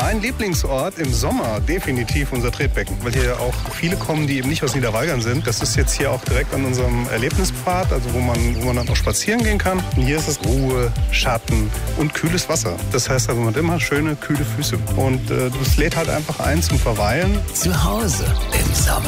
Mein Lieblingsort im Sommer definitiv unser Tretbecken, weil hier auch viele kommen, die eben nicht aus Niederweigern sind. Das ist jetzt hier auch direkt an unserem Erlebnispfad, also wo man dann auch spazieren gehen kann. Und hier ist es Ruhe, Schatten und kühles Wasser. Das heißt also, man hat immer schöne, kühle Füße. Und das lädt halt einfach ein zum Verweilen. Zu Hause im Sommer.